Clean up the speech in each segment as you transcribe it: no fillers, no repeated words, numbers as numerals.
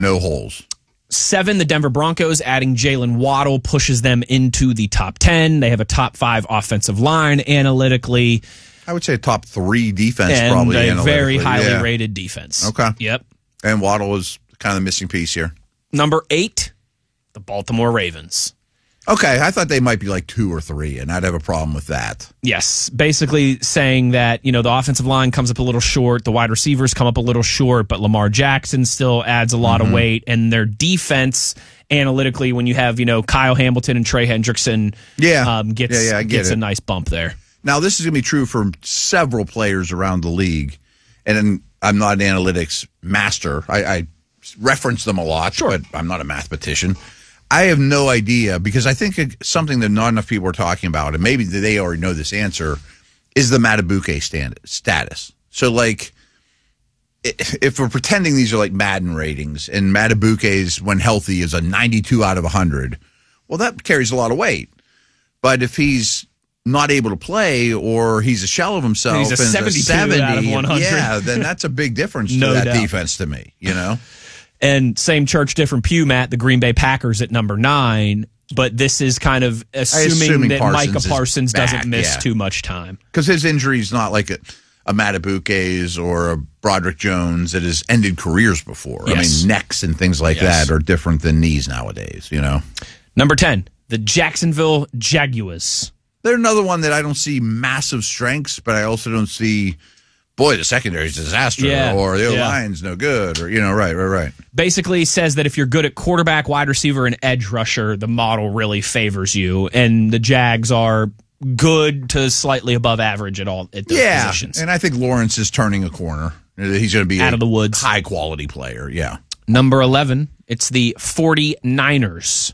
No holes. 7, the Denver Broncos, adding Jalen Waddle pushes them into the top 10. They have a top 5 offensive line analytically. I would say top 3 defense, and probably. And a very highly rated defense. Okay. Yep. And Waddle is kind of the missing piece here. Number 8, the Baltimore Ravens. Okay, I thought they might be like 2 or 3, and I'd have a problem with that. Yes, basically saying that, the offensive line comes up a little short, the wide receivers come up a little short, but Lamar Jackson still adds a lot of weight, and their defense, analytically, when you have, Kyle Hamilton and Trey Hendrickson, gets a nice bump there. Now, this is going to be true for several players around the league, and I'm not an analytics master. I reference them a lot, but I'm not a mathematician. I have no idea, because I think something that not enough people are talking about, and maybe they already know this answer, is the Madubuike status. So, like, if we're pretending these are like Madden ratings, and Madubuike's, when healthy, is a 92 out of 100, well, that carries a lot of weight. But if he's not able to play, or he's a shell of himself, he's a 70 out of 100. Then that's a big difference to that defense to me, And same church, different pew, Matt, the Green Bay Packers at number 9. But this is kind of assuming that Micah Parsons doesn't miss too much time. Because his injury is not like a Madubuike's or a Broderick Jones that has ended careers before. Yes. I mean, necks and things like that are different than knees nowadays, Number 10, the Jacksonville Jaguars. They're another one that I don't see massive strengths, but I also don't see... Boy, the secondary's a disaster, or the line's no good, or, right. Basically says that if you're good at quarterback, wide receiver, and edge rusher, the model really favors you, and the Jags are good to slightly above average at those positions. And I think Lawrence is turning a corner. He's going to be out of the woods, high-quality player, Number 11, it's the 49ers.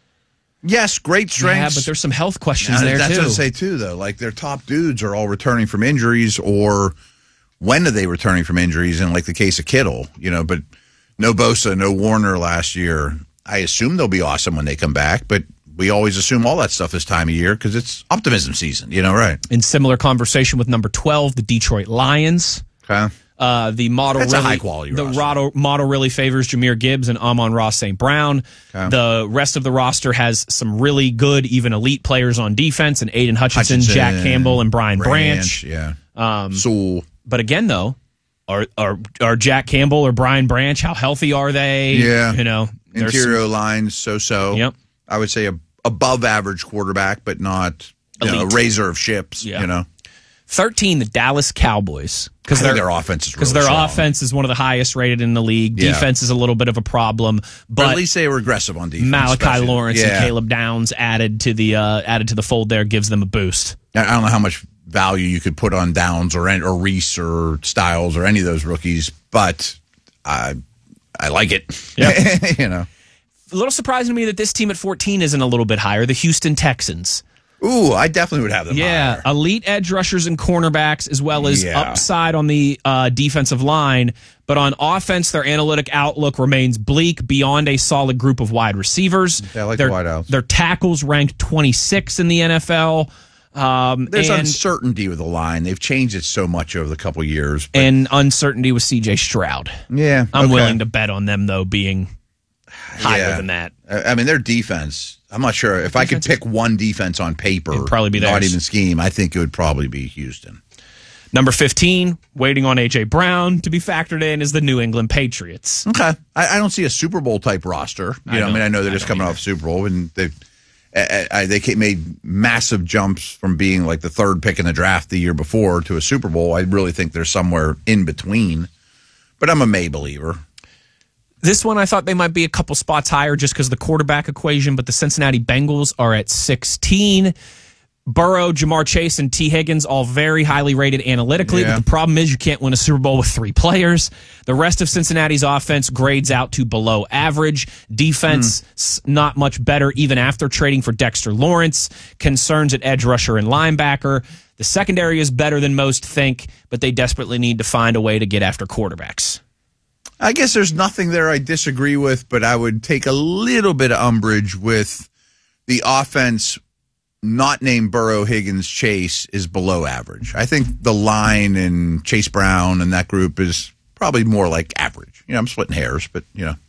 Yes, great strengths. Yeah, but there's some health questions there, that's too. That's what I say, too, though. Like, their top dudes are all returning from injuries, or... When are they returning from injuries? In like the case of Kittle, but no Bosa, no Warner last year. I assume they'll be awesome when they come back, but we always assume all that stuff this time of year because it's optimism season, right? In similar conversation with number 12, the Detroit Lions. Okay. The model That's really, a high quality the model really favors Jahmyr Gibbs and Amon-Ra St. Brown. Okay. The rest of the roster has some really good, even elite players on defense, and Aiden Hutchinson, Jack Campbell, and Brian Branch. Yeah. But again, though, are Jack Campbell or Brian Branch, how healthy are they? Yeah. Interior lines, so. Yep. I would say above average quarterback, but not a razor of ships, 13, the Dallas Cowboys. Because their offense is really Because their strong. Offense is one of the highest rated in the league. Defense is a little bit of a problem. But at least they were aggressive on defense. Malachi Lawrence and Caleb Downs added to the fold there gives them a boost. I don't know how much value you could put on Downs or Reese or Styles or any of those rookies, but I like it. Yep. A little surprising to me that this team at 14 isn't a little bit higher. The Houston Texans. Ooh, I definitely would have them higher. Elite edge rushers and cornerbacks, as well as upside on the defensive line. But on offense, their analytic outlook remains bleak beyond a solid group of wide receivers. I like the wideouts. Their tackles ranked 26 in the NFL. There's uncertainty with the line. They've changed it so much over the couple years. And uncertainty with C.J. Stroud. Yeah. I'm willing to bet on them, though, being higher than that. I mean, their defense, I'm not sure. If I could pick one defense on paper, it'd probably be theirs. Not even scheme, I think it would probably be Houston. Number 15, waiting on A.J. Brown to be factored in, is the New England Patriots. Okay. I don't see a Super Bowl type roster. I know they're just coming off Super Bowl, and they made massive jumps from being like the third pick in the draft the year before to a Super Bowl. I really think they're somewhere in between, but I'm a May believer. This one, I thought they might be a couple spots higher just because of the quarterback equation, but the Cincinnati Bengals are at 16. Burrow, Jamar Chase, and T. Higgins, all very highly rated analytically, but the problem is you can't win a Super Bowl with 3 players. The rest of Cincinnati's offense grades out to below average. Defense, not much better even after trading for Dexter Lawrence. Concerns at edge rusher and linebacker. The secondary is better than most think, but they desperately need to find a way to get after quarterbacks. I guess there's nothing there I disagree with, but I would take a little bit of umbrage with the offense not named Burrow, Higgins, Chase is below average. I think the line and Chase Brown and that group is probably more like average. I'm splitting hairs, but